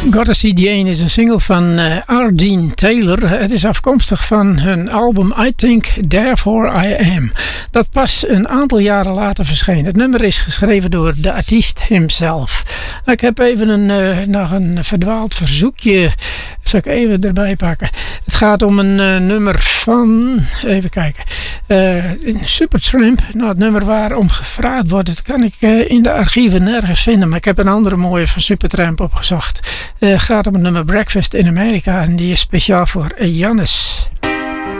Gotta See Jane is een single van Ardeen Taylor. Het is afkomstig van hun album I Think Therefore I Am. Dat pas een aantal jaren later verscheen. Het nummer is geschreven door de artiest himself. Ik heb even nog een verdwaald verzoekje. Zal ik even erbij pakken. Het gaat om een nummer van... Even kijken. Supertramp. Nou, het nummer waarom gevraagd wordt. Dat kan ik in de archieven nergens vinden. Maar ik heb een andere mooie van Supertramp opgezocht. Het gaat om het nummer Breakfast in America. En die is speciaal voor Jannes.